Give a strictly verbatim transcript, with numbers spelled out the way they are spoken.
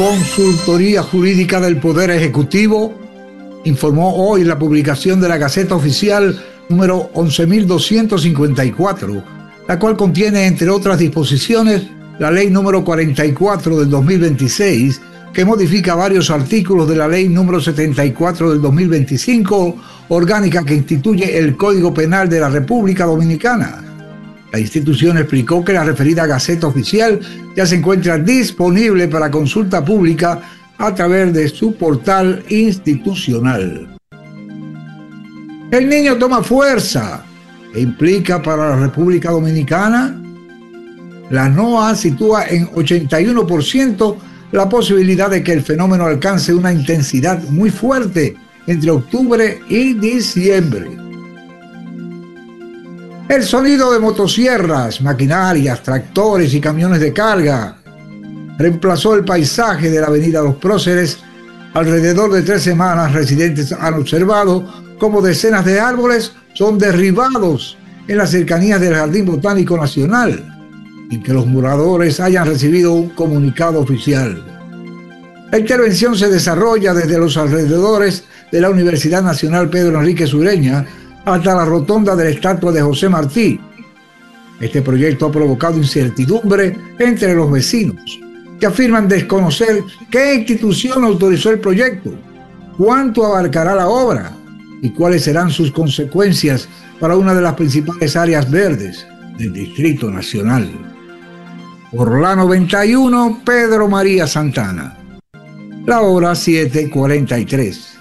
Consultoría Jurídica del Poder Ejecutivo informó hoy la publicación de la Gaceta Oficial número once mil doscientos cincuenta y cuatro, la cual contiene, entre otras disposiciones, la Ley número cuarenta y cuatro del dos mil veintiséis, que modifica varios artículos de la Ley número setenta y cuatro del dos mil veinticinco, orgánica que instituye el Código Penal de la República Dominicana. La institución explicó que la referida Gaceta Oficial ya se encuentra disponible para consulta pública a través de su portal institucional. El niño toma fuerza. ¿Qué implica para la República Dominicana? La NOAA sitúa en ochenta y uno por ciento la posibilidad de que el fenómeno alcance una intensidad muy fuerte entre octubre y diciembre. El sonido de motosierras, maquinarias, tractores y camiones de carga reemplazó el paisaje de la avenida Los Próceres. Alrededor de tres semanas, residentes han observado cómo decenas de árboles son derribados en las cercanías del Jardín Botánico Nacional, sin que los moradores hayan recibido un comunicado oficial. La intervención se desarrolla desde los alrededores de la Universidad Nacional Pedro Enríquez Ureña hasta la rotonda de la estatua de José Martí. Este proyecto ha provocado incertidumbre entre los vecinos, que afirman desconocer qué institución autorizó el proyecto, cuánto abarcará la obra y cuáles serán sus consecuencias para una de las principales áreas verdes del Distrito Nacional. Por la noventa y uno, Pedro María Santana. La hora siete cuarenta y tres.